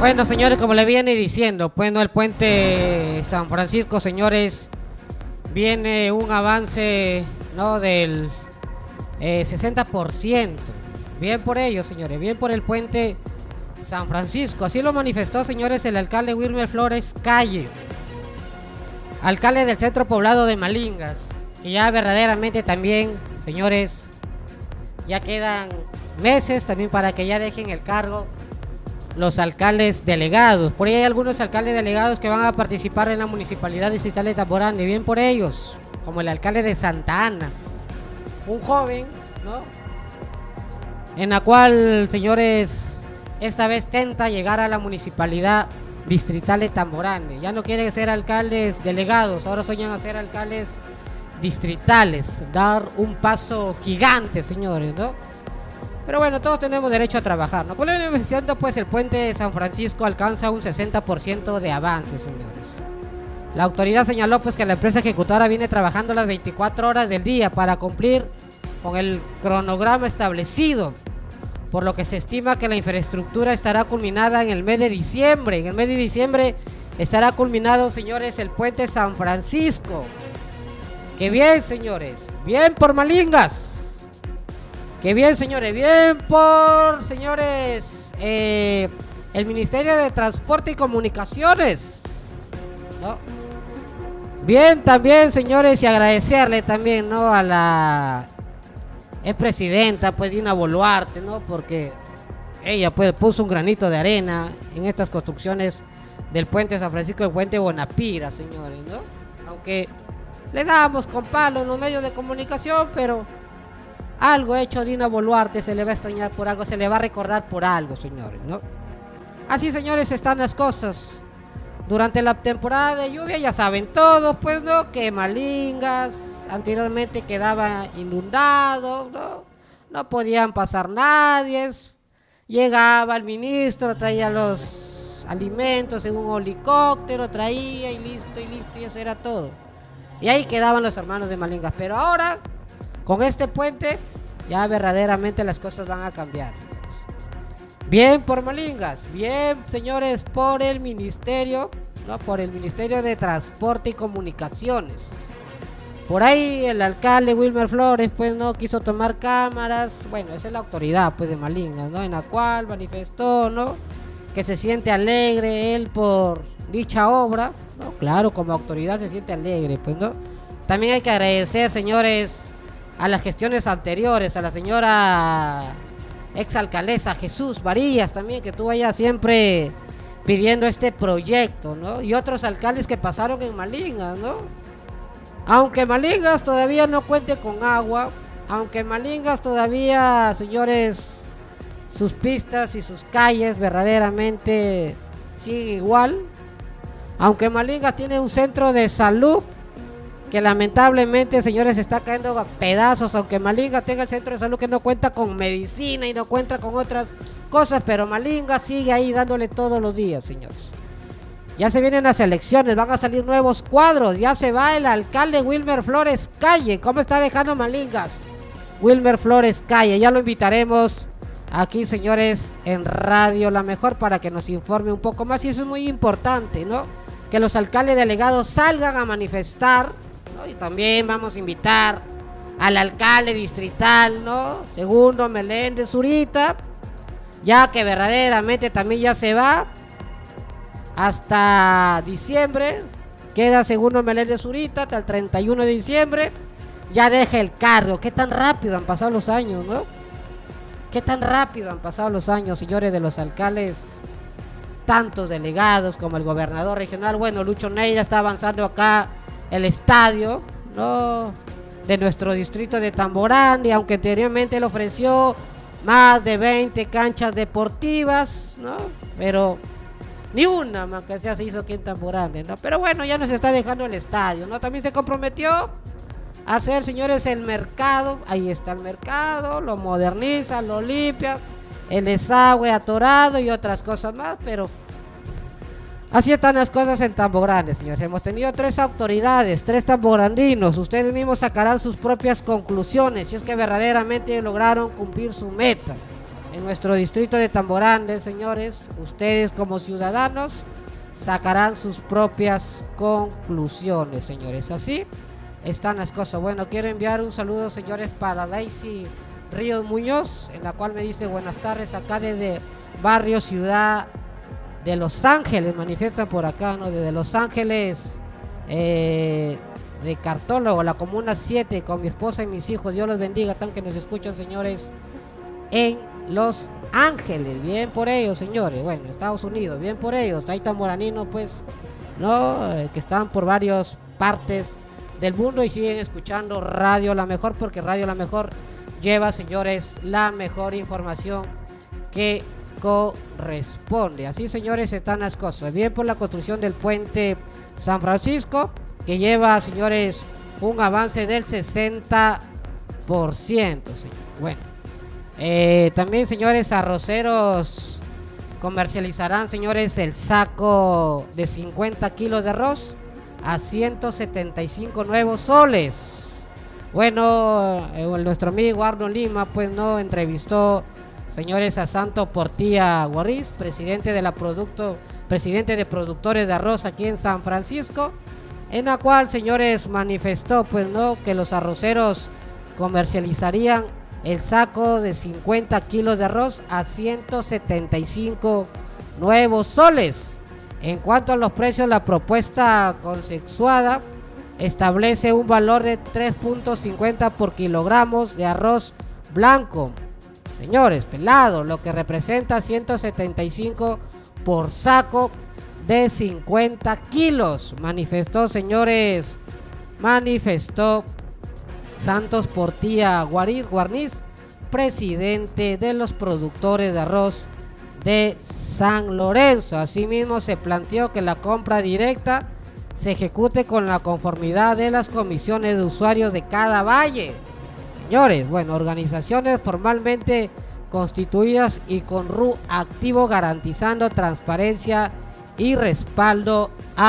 Bueno, señores, como le viene diciendo, pues no, el puente San Francisco, señores, viene un avance, ¿no?, del 60%. Bien por ello, señores, bien por el puente San Francisco. Así lo manifestó, señores, el alcalde Wilmer Flores Calle, alcalde del centro poblado de Malingas, que ya verdaderamente también, señores, ya quedan meses también para que ya dejen el cargo los alcaldes delegados. Por ahí hay algunos alcaldes delegados que van a participar en la municipalidad distrital de Tamborán, y bien por ellos, como el alcalde de Santa Ana, un joven, ¿no?, en la cual, señores, esta vez tenta llegar a la municipalidad distrital de Tamborán. Ya no quieren ser alcaldes delegados, ahora sueñan a ser alcaldes distritales, dar un paso gigante, señores, ¿no? Pero bueno, todos tenemos derecho a trabajar, ¿no? Por la universidad, pues el puente de San Francisco alcanza un 60% de avance, señores. La autoridad señaló pues que la empresa ejecutora viene trabajando las 24 horas del día para cumplir con el cronograma establecido, por lo que se estima que la infraestructura estará culminada en el mes de diciembre. En el mes de diciembre estará culminado, señores, el puente San Francisco. ¡Qué bien, señores! ¡Bien por Malingas! ¡Qué bien, señores! ¡Bien por, señores, el Ministerio de Transporte y Comunicaciones, ¿no? Bien también, señores, y agradecerle también, ¿no?, a la presidenta, pues, Dina Boluarte, ¿no?, porque ella, pues, puso un granito de arena en estas construcciones del puente San Francisco y el puente Bonapira, señores, ¿no? Aunque le damos con palo en los medios de comunicación, pero algo hecho Dina Boluarte se le va a extrañar por algo, se le va a recordar por algo, señores, ¿no? Así, señores, están las cosas. Durante la temporada de lluvia, ya saben todos, pues, ¿no?, que Malingas anteriormente quedaba inundado, ¿no? No podían pasar nadie. Llegaba el ministro, traía los alimentos en un helicóptero, traía y listo, y eso era todo. Y ahí quedaban los hermanos de Malingas. Pero ahora, con este puente, ya verdaderamente las cosas van a cambiar, señores. Bien por Malingas, bien, señores, por el ministerio, ¿no?, por el Ministerio de Transporte y Comunicaciones. Por ahí el alcalde Wilmer Flores, pues, no quiso tomar cámaras. Bueno, esa es la autoridad, pues, de Malingas, ¿no?, en la cual manifestó, ¿no?, que se siente alegre él por dicha obra, ¿no? Claro, como autoridad se siente alegre, pues, ¿no? También hay que agradecer, señores, a las gestiones anteriores, a la señora exalcaldesa Jesús Varillas también, que estuvo allá siempre pidiendo este proyecto, ¿no? Y otros alcaldes que pasaron en Malingas, ¿no? Aunque Malingas todavía no cuente con agua, aunque Malingas todavía, señores, sus pistas y sus calles verdaderamente siguen igual, aunque Malingas tiene un centro de salud que lamentablemente, señores, está cayendo a pedazos, aunque Malingas tenga el centro de salud que no cuenta con medicina y no cuenta con otras cosas, pero Malingas sigue ahí dándole todos los días, señores. Ya se vienen las elecciones, van a salir nuevos cuadros, ya se va el alcalde Wilmer Flores Calle. ¿Cómo está dejando Malingas Wilmer Flores Calle? Ya lo invitaremos aquí, señores, en Radio La Mejor para que nos informe un poco más, y eso es muy importante, ¿no?, que los alcaldes delegados salgan a manifestar, ¿no? Y también vamos a invitar al alcalde distrital, ¿no?, Segundo Meléndez Zurita, ya que verdaderamente también ya se va hasta diciembre, queda Segundo Meléndez Zurita hasta el 31 de diciembre, ya deja el cargo. Qué tan rápido han pasado los años, ¿no? Qué tan rápido han pasado los años, señores, de los alcaldes, tantos delegados como el gobernador regional. Bueno, Lucho Neira está avanzando acá el estadio, ¿no?, de nuestro distrito de Tamborán, y aunque anteriormente le ofreció más de 20 canchas deportivas, ¿no?, pero ni una más que sea se hizo aquí en Tamborán, ¿no? Pero bueno, ya nos está dejando el estadio, ¿no? También se comprometió a hacer, señores, el mercado. Ahí está el mercado, lo moderniza, lo limpia, el desagüe atorado y otras cosas más, pero así están las cosas en Tamborán, señores. Hemos tenido 3 autoridades, 3 tamborandinos. Ustedes mismos sacarán sus propias conclusiones si es que verdaderamente lograron cumplir su meta. en nuestro distrito de Tamborande, señores, ustedes como ciudadanos sacarán sus propias conclusiones, señores. Así están las cosas. Bueno, quiero enviar un saludo, señores, para Daisy Ríos Muñoz, en la cual me dice buenas tardes acá desde barrio Ciudad de Los Ángeles, manifiestan por acá, ¿no? Desde Los Ángeles, de Cartólogo, la comuna 7, con mi esposa y mis hijos. Dios los bendiga, tan que nos escuchan, señores, en Los Ángeles. Bien por ellos, señores. Bueno, Estados Unidos, bien por ellos. Hay tamboraninos, pues, ¿no? Que están por varias partes del mundo y siguen escuchando Radio La Mejor, porque Radio La Mejor lleva, señores, la mejor información que corresponde. Así, señores, están las cosas. Bien por la construcción del puente San Francisco, que lleva, señores, un avance del 60%, señor. Bueno, también, señores, arroceros comercializarán, señores, el saco de 50 kilos de arroz a 175 nuevos soles. Bueno, nuestro amigo Arno Lima, pues, no entrevistó, señores, a Santo Portilla Guarriz, presidente de productores de arroz aquí en San Francisco, en la cual, señores, manifestó, pues, no, que los arroceros comercializarían el saco de 50 kilos de arroz a 175 nuevos soles. En cuanto a los precios, la propuesta consensuada establece un valor de 3.50 por kilogramos de arroz blanco, señores, pelado, lo que representa 175 por saco de 50 kilos. Manifestó, señores, Santos Portilla Guarniz, presidente de los productores de arroz de San Lorenzo. Asimismo, se planteó que la compra directa se ejecute con la conformidad de las comisiones de usuarios de cada valle. Señores, bueno, organizaciones formalmente constituidas y con RU activo, garantizando transparencia y respaldo a